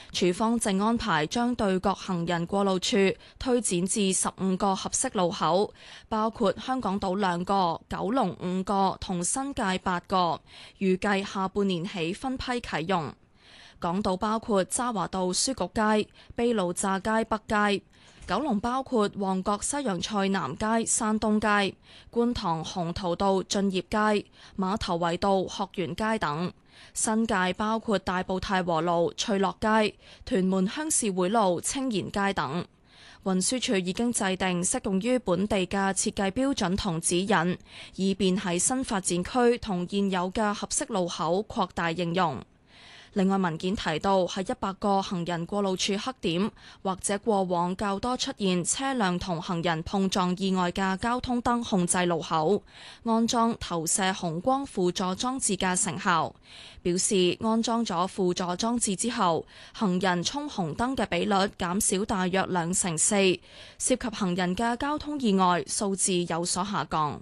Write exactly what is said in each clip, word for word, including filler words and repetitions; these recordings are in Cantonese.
署方正安排將對角行人過路處推展至十五個合適路口，包括香港島兩個、九龍五個同新界八個，預計下半年起分批啟用。港島包括渣華道書局街、卑路乍街北街；九龍包括旺角西洋菜南街、山東街、觀塘鴻圖道駿業街、馬頭圍道學園街等；新界包括大埔太和路翠樂街、屯門鄉事會路青賢街等。運輸署已經制定適用於本地嘅設計標準同指引，以便喺新發展區同現有嘅合適路口擴大應用。另外，文件提到喺一百個行人過路處黑點或者過往較多出現車輛同行人碰撞意外嘅交通燈控制路口，安裝投射紅光輔助裝置嘅成效。表示安裝咗輔助裝置之後，行人衝紅燈嘅比率減少大約兩成四，涉及行人嘅交通意外數字有所下降。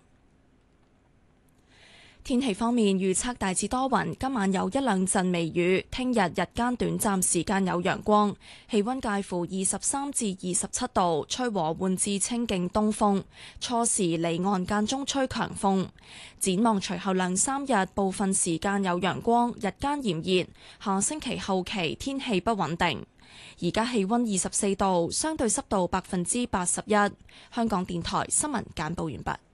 天氣方面，預測大致多雲，今晚有一兩陣微雨，聽日日間短暫時間有陽光，氣溫介乎二十三至二十七度，吹和緩至清勁東風，初時離岸間中吹強風。展望隨後兩三日，部分時間有陽光，日間炎熱，下星期後期天氣不穩定。而家氣溫二十四度，相對濕度百分之八十一。香港電台新聞簡報完畢。